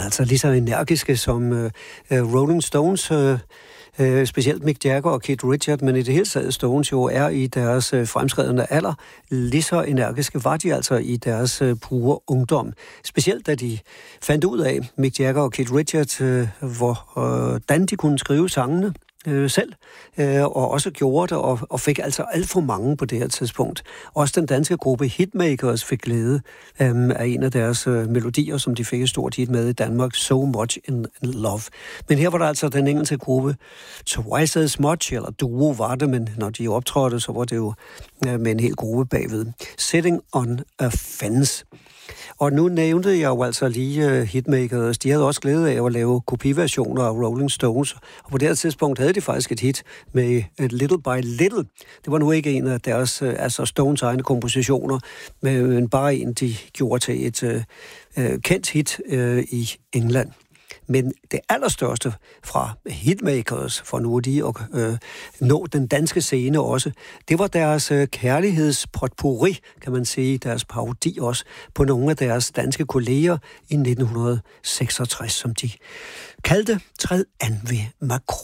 altså lige så energiske som Rolling Stones, specielt Mick Jagger og Keith Richards, men i det hele taget Stones jo er i deres fremskredende alder. Lige så energiske var de altså i deres pure ungdom. Specielt da de fandt ud af, Mick Jagger og Keith Richards, hvordan de kunne skrive sangene selv, og også gjorde det, og fik altså alt for mange på det her tidspunkt. Også den danske gruppe Hitmakers fik glæde af en af deres melodier, som de fik et stort hit med i Danmark, So Much in Love. Men her var der altså den engelske gruppe Twice As Much, eller duo var det, men når de optrådte, så var det jo med en hel gruppe bagved. Sitting on a Fence. Og nu nævnte jeg jo altså lige Hitmakers. De havde også glæde af at lave kopiversioner af Rolling Stones. Og på det her tidspunkt havde de faktisk et hit med Little by Little. Det var nu ikke en af deres, altså Stones egne kompositioner, men bare en, de gjorde til et kendt hit i England. Men det allerstørste fra Hitmakers, for nu de at nå den danske scene også, det var deres kærlighedspotpourri, kan man sige, deres parodi også, på nogle af deres danske kolleger i 1966, som de kaldte Træd an ved Macron.